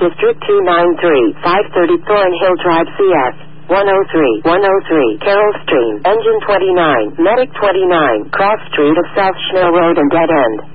District 293, 530 Thornhill Drive, CS 103, Carroll Stream, Engine 29, Medic 29, Cross Street of South Schnell Road and Dead End.